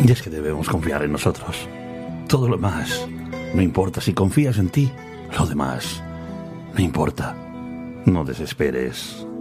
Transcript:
Y es que debemos confiar en nosotros. Todo lo demás no importa. Si confías en ti, lo demás no importa. No desesperes.